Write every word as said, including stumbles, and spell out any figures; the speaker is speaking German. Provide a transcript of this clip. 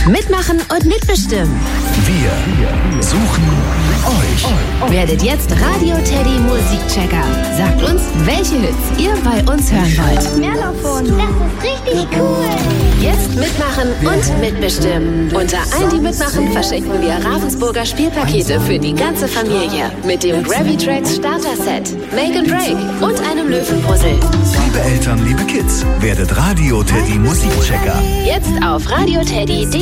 Mitmachen und mitbestimmen. Wir suchen euch. Werdet jetzt Radio Teddy Musikchecker. Sagt uns, welche Hits ihr bei uns hören wollt. Merlofon, das ist richtig cool. Jetzt mitmachen und mitbestimmen. Unter allen, die mitmachen, verschenken wir Ravensburger Spielpakete für die ganze Familie. Mit dem Gravitrax Starter Set, Make and Break und einem Löwenpuzzle. Liebe Eltern, liebe Kids, werdet Radio Teddy Musikchecker. Jetzt auf Radio Teddy.